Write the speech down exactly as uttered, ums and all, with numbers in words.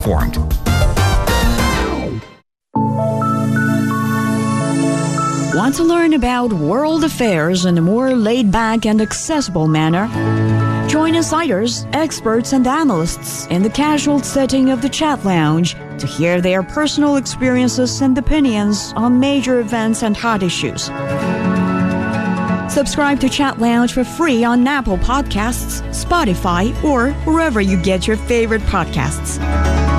Formed. Want to learn about world affairs in a more laid-back and accessible manner? Join insiders, experts, and analysts in the casual setting of the Chat Lounge to hear their personal experiences and opinions on major events and hot issues. Subscribe to Chat Lounge for free on Apple Podcasts, Spotify, or wherever you get your favorite podcasts.